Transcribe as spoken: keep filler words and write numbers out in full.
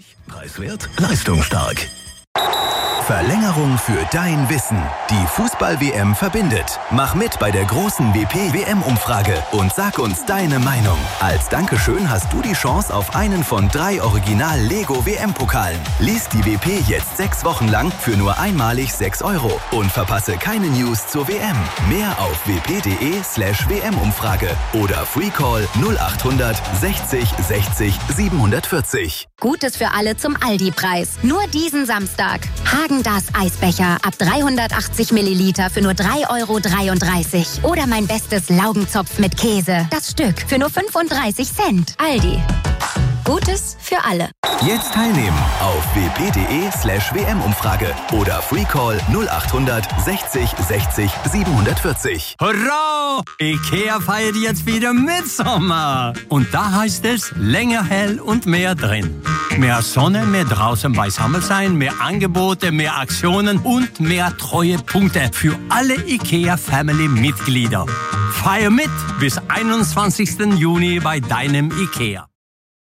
Preiswert, leistungsstark. Verlängerung für dein Wissen. Die Fußball-W M verbindet. Mach mit bei der großen W P-W M-Umfrage und sag uns deine Meinung. Als Dankeschön hast du die Chance auf einen von drei Original-Lego-W M-Pokalen. Lies die W P jetzt sechs Wochen lang für nur einmalig sechs Euro und verpasse keine News zur W M. Mehr auf wp.de slash WM-Umfrage oder Freecall null achthundert sechzig sechzig siebenhundertvierzig. Gutes für alle zum Aldi-Preis. Nur diesen Samstag. Häagen-Dazs Eisbecher ab dreihundertachtzig Milliliter für nur drei Euro dreiunddreißig. Oder mein bestes Laugenzopf mit Käse. Das Stück für nur fünfunddreißig Cent. Aldi. Gutes für alle. Jetzt teilnehmen auf wp.de slash WM-Umfrage oder Freecall null achthundert sechzig sechzig siebenhundertvierzig. Hurra! IKEA feiert jetzt wieder Mitsommer. Und da heißt es länger hell und mehr drin. Mehr Sonne, mehr draußen beisammen sein, mehr Angebote, mehr Aktionen und mehr Treuepunkte für alle IKEA-Family-Mitglieder. Feier mit bis einundzwanzigsten Juni bei deinem IKEA.